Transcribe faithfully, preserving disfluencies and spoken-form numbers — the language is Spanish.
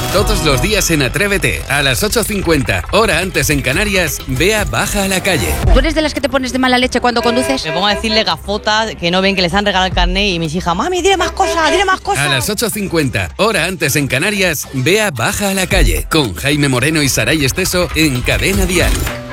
Todos los días en Atrévete, a las ocho cincuenta, hora antes en Canarias, Bea baja a la calle. ¿Tú eres de las que te pones de mala leche cuando conduces? Me pongo a decirle gafotas que no ven que les han regalado el carnet y mis hijas, mami, dile más cosas, dile más cosas. A las ocho cincuenta, hora antes en Canarias, Bea baja a la calle, con Jaime Moreno y Saray Esteso en Cadena Dial.